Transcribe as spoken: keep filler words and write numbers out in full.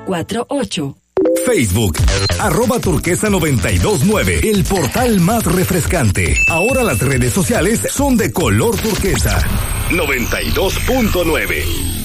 cuatro ocho. Facebook, arroba turquesa noventa y dos nueve, el portal más refrescante. Ahora las redes sociales son de color turquesa. noventa y dos punto nueve.